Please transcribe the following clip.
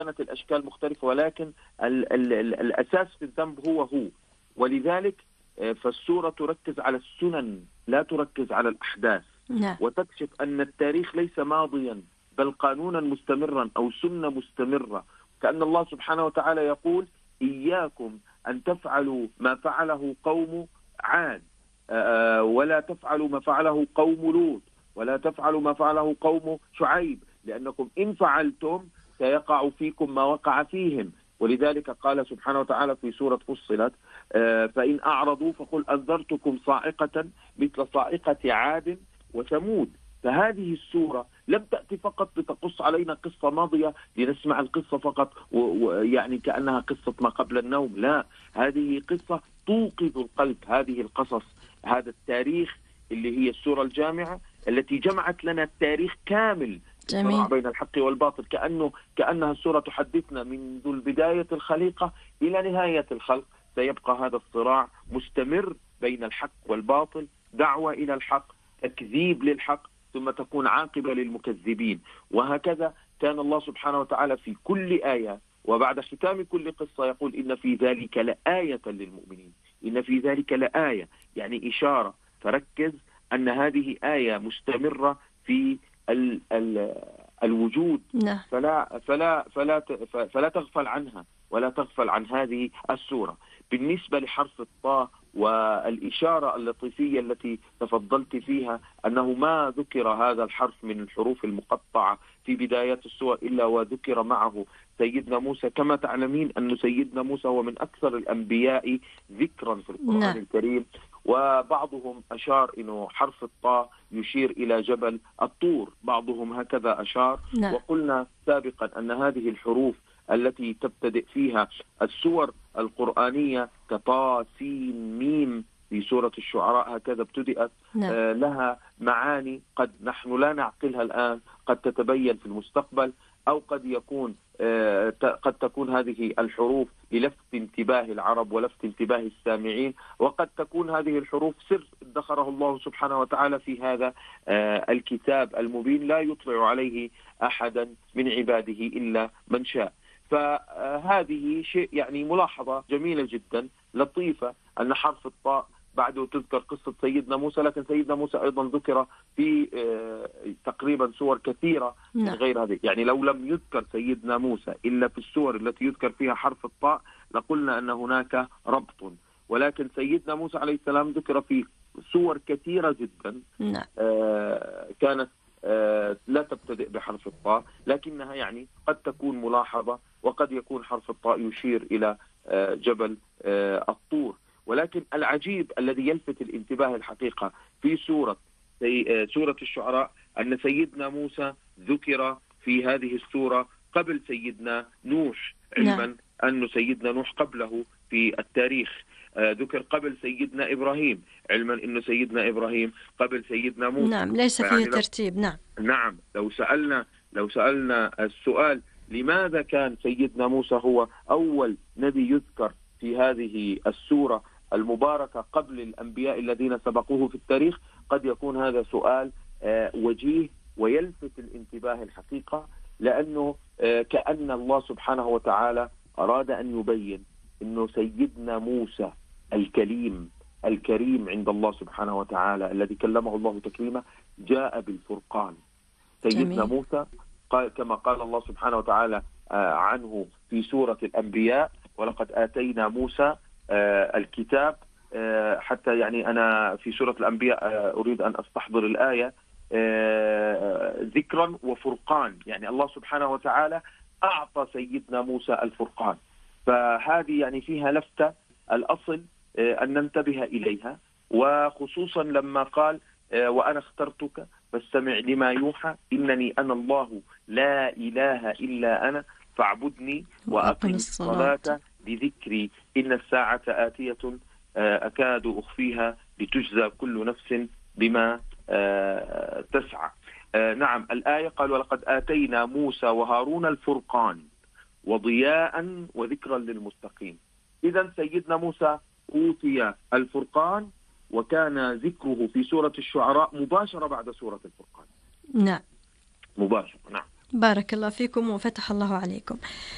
كانت الأشكال مختلفة، ولكن الأساس في الذنب هو. ولذلك فالسورة تركز على السنن لا تركز على الأحداث، نعم. وتكشف أن التاريخ ليس ماضيا بل قانونا مستمرا أو سنة مستمرة. كأن الله سبحانه وتعالى يقول: إياكم أن تفعلوا ما فعله قوم عاد، ولا تفعلوا ما فعله قوم لوط، ولا تفعلوا ما فعله قوم شعيب، لأنكم إن فعلتم سيقع فيكم ما وقع فيهم. ولذلك قال سبحانه وتعالى في سورة فصلت: فإن أعرضوا فقل أنذرتكم صاعقة مثل صاعقة عاد وثمود. فهذه السورة لم تأتي فقط لتقص علينا قصة ماضية لنسمع القصة فقط ويعني كأنها قصة ما قبل النوم، لا، هذه قصة توقظ القلب. هذه القصص، هذا التاريخ اللي هي السورة الجامعة التي جمعت لنا التاريخ كامل، الصراع بين الحق والباطل، كأنها السورة تحدثنا منذ بداية الخليقة إلى نهاية الخلق سيبقى هذا الصراع مستمر بين الحق والباطل، دعوة إلى الحق، تكذيب للحق، ثم تكون عاقبة للمكذبين. وهكذا كان الله سبحانه وتعالى في كل آية وبعد ختام كل قصة يقول: إن في ذلك لآية للمؤمنين. إن في ذلك لآية يعني إشارة، فركز أن هذه آية مستمرة في الوجود، فلا تغفل عنها ولا تغفل عن هذه السورة. بالنسبة لحرف الطاء والإشارة اللطيفية التي تفضلت فيها أنه ما ذكر هذا الحرف من الحروف المقطعة في بدايات السور إلا وذكر معه سيدنا موسى. كما تعلمين أن سيدنا موسى هو من أكثر الأنبياء ذكرا في القرآن الكريم، وبعضهم أشار إنه حرف الطاء يشير إلى جبل الطور، بعضهم هكذا أشار. وقلنا سابقا أن هذه الحروف التي تبتدئ فيها السور القرآنية كطا سين ميم في سورة الشعراء هكذا ابتدأت، لها معاني قد نحن لا نعقلها الآن، قد تتبين في المستقبل، أو قد تكون هذه الحروف للفت انتباه العرب ولفت انتباه السامعين، وقد تكون هذه الحروف سر ادخره الله سبحانه وتعالى في هذا الكتاب المبين لا يطلع عليه أحدا من عباده إلا من شاء. فهذه شيء يعني ملاحظة جميلة جدا لطيفة أن حرف الطاء بعده تذكر قصة سيدنا موسى، لكن سيدنا موسى أيضا ذكر في تقريبا سور كثيرة من غير هذه. يعني لو لم يذكر سيدنا موسى إلا في السور التي يذكر فيها حرف الطاء لقلنا أن هناك ربط، ولكن سيدنا موسى عليه السلام ذكر في سور كثيرة جدا كانت لا تبتدئ بحرف الطاء، لكنها يعني قد تكون ملاحظة، وقد يكون حرف الطاء يشير إلى جبل الطور. ولكن العجيب الذي يلفت الانتباه الحقيقة في سورة الشعراء أن سيدنا موسى ذكر في هذه السورة قبل سيدنا نوح، علما أن سيدنا نوح قبله في التاريخ، ذكر قبل سيدنا إبراهيم، علما أن سيدنا إبراهيم قبل سيدنا موسى. ليس فيه ترتيب. نعم، لو سألنا السؤال لماذا كان سيدنا موسى هو أول نبي يذكر في هذه السورة المباركة قبل الأنبياء الذين سبقوه في التاريخ، قد يكون هذا سؤال وجيه ويلفت الانتباه الحقيقة، لأنه كأن الله سبحانه وتعالى أراد أن يبين أنه سيدنا موسى الكريم عند الله سبحانه وتعالى الذي كلمه الله تكريما جاء بالفرقان. سيدنا موسى كما قال الله سبحانه وتعالى عنه في سورة الأنبياء: ولقد آتينا موسى الكتاب، حتى يعني أنا في سورة الأنبياء أريد أن أستحضر الآية، ذكرا وفرقان، يعني الله سبحانه وتعالى أعطى سيدنا موسى الفرقان. فهذه يعني فيها لفتة الأصل أن ننتبه إليها، وخصوصا لما قال: وأنا اخترتك فاستمع لما يوحى إنني أنا الله لا إله إلا أنا فاعبدني وأقم الصلاة لذكري إن الساعة آتية أكاد أخفيها لتجزى كل نفس بما تسعى. نعم، الآية قال: ولقد آتينا موسى وهارون الفرقان وضياء وذكرا للمتقين. إذن سيدنا موسى أوتي الفرقان، وكان ذكره في سورة الشعراء مباشرة بعد سورة الفرقان. نعم، مباشرة. نعم. بارك الله فيكم وفتح الله عليكم.